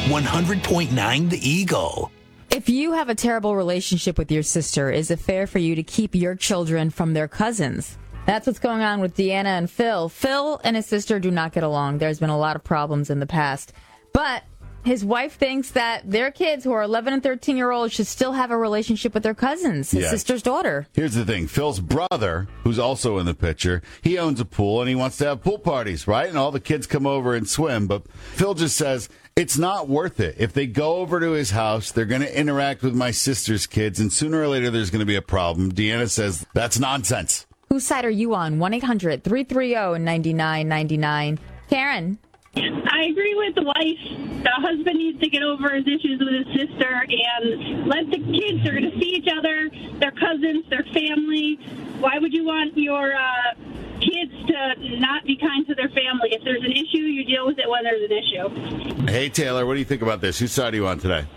100.9 The Eagle. If you have a terrible relationship with your sister, is it fair for you to keep your children from their cousins? That's what's going on with Deanna and Phil. Phil and his sister do not get along. There's been a lot of problems in the past. But his wife thinks that their kids, who are 11 and 13-year-olds, should still have a relationship with their cousins, his sister's daughter. Here's the thing. Phil's brother, who's also in the picture, he owns a pool, and he wants to have pool parties, right? And all the kids come over and swim. But Phil just says it's not worth it. If they go over to his house, they're going to interact with my sister's kids, and sooner or later there's going to be a problem. Deanna says that's nonsense. Whose side are you on? 1-800-330-9999. Karen. I agree with the wife. The husband needs to get over his issues with his sister and let the kids, they're going to see each other, their cousins, their family. Why would you want your kids to not be kind to their family? If there's an issue, you deal with it when there's an issue. Hey, Taylor, what do you think about this? Whose side are you on today?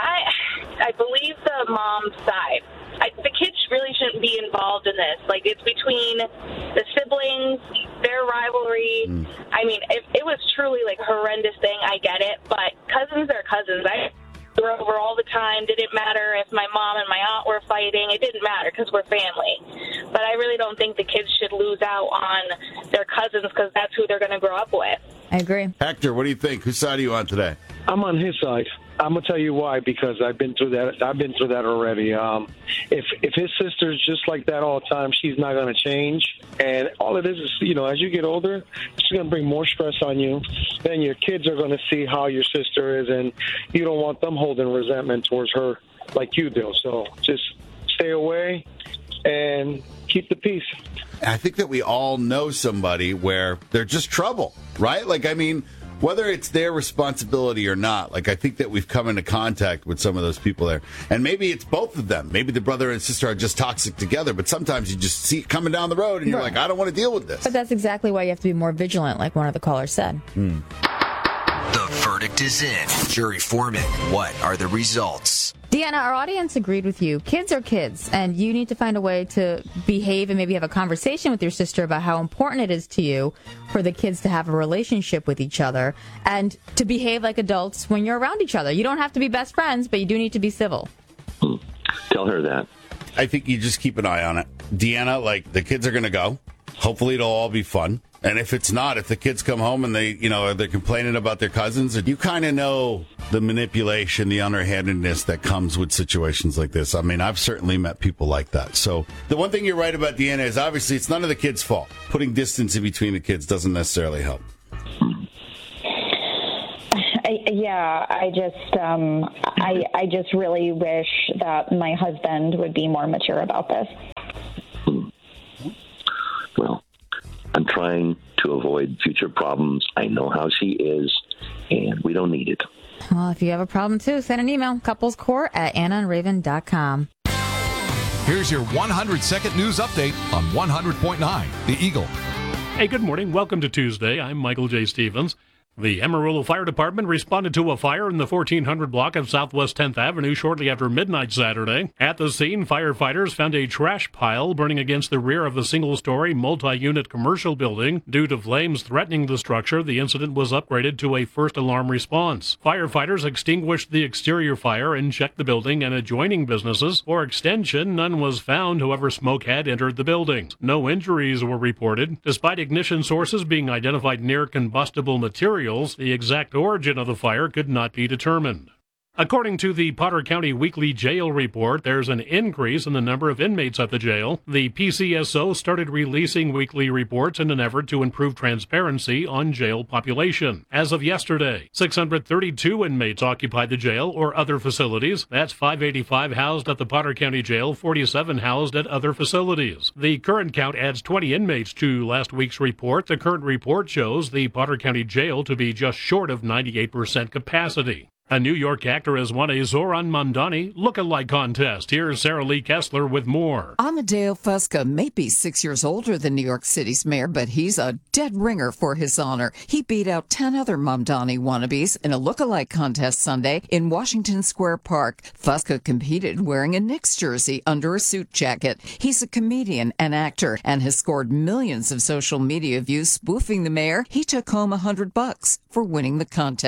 I believe the mom's side. The kids really shouldn't be involved in this. Like, it's between the siblings, their rivalry. I mean, if it was truly, like, a horrendous thing, I get it. But cousins are cousins. I were over all the time. Didn't matter if my mom and my aunt were fighting. It didn't matter because we're family. But I really don't think the kids should lose out on their cousins because that's who they're going to grow up with. I agree. Hector, what do you think? Whose side are you on today? I'm on his side. I'm gonna tell you why, because I've been through that. I've been through that already. If his sister's just like that all the time, she's not gonna change. And all it is, as you get older, it's gonna bring more stress on you. Then your kids are gonna see how your sister is, and you don't want them holding resentment towards her like you do. So just stay away and keep the peace. I think that we all know somebody where they're just trouble, right? Like, I mean, whether it's their responsibility or not, like, I think that we've come into contact with some of those people there. And maybe it's both of them. Maybe the brother and sister are just toxic together, but sometimes you just see it coming down the road and you're like, I don't want to deal with this. But that's exactly why you have to be more vigilant, like one of the callers said. The verdict is in. Jury foreman, what are the results? Deanna, our audience agreed with you. Kids are kids, and you need to find a way to behave and maybe have a conversation with your sister about how important it is to you for the kids to have a relationship with each other and to behave like adults when you're around each other. You don't have to be best friends, but you do need to be civil. Tell her that. I think you just keep an eye on it. Deanna, like, the kids are going to go. Hopefully it'll all be fun. And if it's not, if the kids come home and they're complaining about their cousins, you kind of know the manipulation, the underhandedness that comes with situations like this. I mean, I've certainly met people like that. So the one thing you're right about, Deanna, is obviously it's none of the kids' fault. Putting distance in between the kids doesn't necessarily help. I just really wish that my husband would be more mature about this. Well, I'm trying to avoid future problems. I know how she is, and we don't need it. Well, if you have a problem, too, send an email, couplescourt@annaandraven.com. Here's your 100-second news update on 100.9 The Eagle. Hey, good morning. Welcome to Tuesday. I'm Michael J. Stevens. The Amarillo Fire Department responded to a fire in the 1400 block of Southwest 10th Avenue shortly after midnight Saturday. At the scene, firefighters found a trash pile burning against the rear of the single-story, multi-unit commercial building. Due to flames threatening the structure, the incident was upgraded to a first alarm response. Firefighters extinguished the exterior fire and checked the building and adjoining businesses. For extension, none was found, however smoke had entered the building. No injuries were reported. Despite ignition sources being identified near combustible material, the exact origin of the fire could not be determined. According to the Potter County Weekly Jail Report, there's an increase in the number of inmates at the jail. The PCSO started releasing weekly reports in an effort to improve transparency on jail population. As of yesterday, 632 inmates occupied the jail or other facilities. That's 585 housed at the Potter County Jail, 47 housed at other facilities. The current count adds 20 inmates to last week's report. The current report shows the Potter County Jail to be just short of 98% capacity. A New York actor has won a Zoran Mamdani look-alike contest. Here's Sarah Lee Kessler with more. Amadeo Fusca may be 6 years older than New York City's mayor, but he's a dead ringer for his honor. He beat out 10 other Mamdani wannabes in a look-alike contest Sunday in Washington Square Park. Fusca competed wearing a Knicks jersey under a suit jacket. He's a comedian and actor and has scored millions of social media views spoofing the mayor. He took home $100 for winning the contest.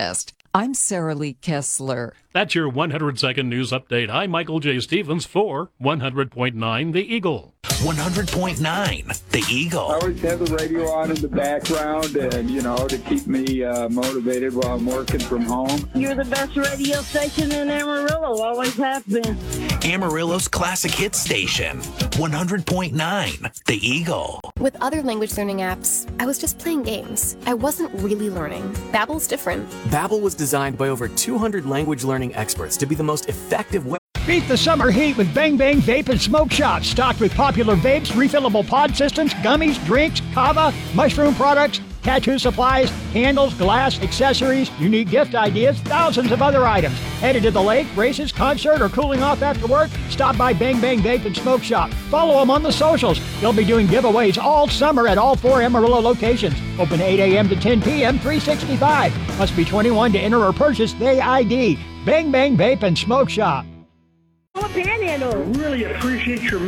I'm Sarah Lee Kessler. That's your 100-second news update. I'm Michael J. Stevens for 100.9 The Eagle. 100.9 The Eagle. I always have the radio on in the background and, to keep me motivated while I'm working from home. You're the best radio station in Amarillo, always have been. Amarillo's classic hit station, 100.9 The Eagle. With other language learning apps, I was just playing games. I wasn't really learning. Babbel's different. Babbel was designed by over 200 language learning experts to be the most effective way. Beat the summer heat with Bang Bang Vape and Smoke Shop. Stocked with popular vapes, refillable pod systems, gummies, drinks, kava, mushroom products, tattoo supplies, candles, glass, accessories, unique gift ideas, thousands of other items. Headed to the lake, races, concert, or cooling off after work? Stop by Bang Bang Vape and Smoke Shop. Follow them on the socials. They'll be doing giveaways all summer at all 4 Amarillo locations. Open 8 a.m. to 10 p.m., 365. Must be 21 to enter or purchase the ID. Bang Bang Vape and Smoke Shop. Panhandle. Really appreciate your